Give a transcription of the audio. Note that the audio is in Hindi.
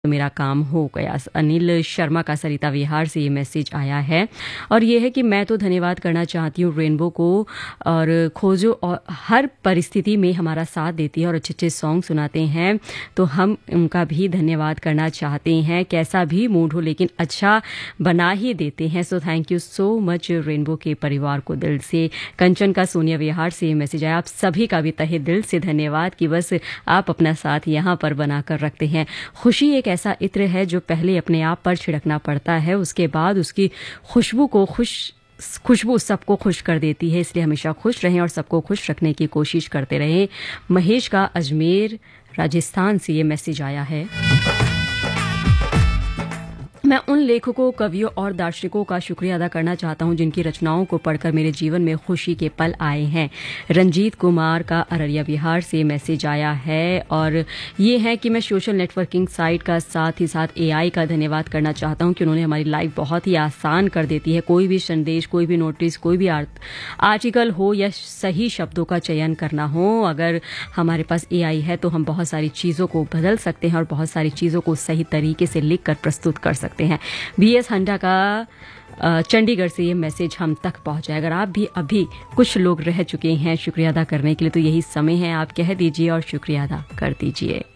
तो मेरा काम हो गया। अनिल शर्मा का सरिता विहार से ये मैसेज आया है और ये है कि मैं तो धन्यवाद करना चाहती हूँ रेनबो को, और खोजो और हर परिस्थिति में हमारा साथ देती है और अच्छे अच्छे सॉन्ग सुनाते हैं, तो हम उनका भी धन्यवाद करना चाहते हैं। कैसा भी मूड हो लेकिन अच्छा बना ही देते हैं। So thank you so much rainbow के परिवार को दिल से। कंचन का सोनिया विहार से ये मैसेज आया, आप सभी का भी तहे दिल से धन्यवाद कि बस आप अपना साथ यहाँ पर बनाकर रखते हैं। खुशी एक ऐसा इत्र है जो पहले अपने आप पर छिड़कना पड़ता है, उसके बाद उसकी खुशबू सबको खुश कर देती है। इसलिए हमेशा खुश रहें और सबको खुश रखने की कोशिश करते रहें। महेश का अजमेर राजस्थान से ये मैसेज आया है। मैं उन लेखकों, कवियों और दार्शनिकों का शुक्रिया अदा करना चाहता हूं जिनकी रचनाओं को पढ़कर मेरे जीवन में खुशी के पल आए हैं। रंजीत कुमार का अररिया बिहार से मैसेज आया है और ये है कि मैं सोशल नेटवर्किंग साइट का साथ ही साथ एआई का धन्यवाद करना चाहता हूं कि उन्होंने हमारी लाइफ बहुत ही आसान कर देती है। कोई भी संदेश, कोई भी नोटिस, कोई भी आर्टिकल हो या सही शब्दों का चयन करना हो, अगर हमारे पास एआई है तो हम बहुत सारी चीज़ों को बदल सकते हैं और बहुत सारी चीज़ों को सही तरीके से लिख कर प्रस्तुत कर सकते हैं। बीएस हंडा का चंडीगढ़ से ये मैसेज हम तक पहुंचा है। अगर आप भी अभी कुछ लोग रह चुके हैं शुक्रिया अदा करने के लिए, तो यही समय है, आप कह दीजिए और शुक्रिया अदा कर दीजिए।